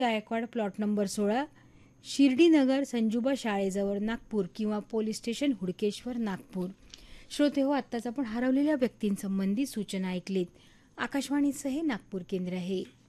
Gaikwad plot number 16 Shirdinagar संजुबा शाळेजवळ नागपूर किंवा police station Hudkeshwar Nagpur. श्रोते हो, आत्ताच आपण हरवलेल्या व्यक्तींसंबंधी सूचना ऐकलीत। आकाशवाणीचं हे नागपूर केंद्र आहे।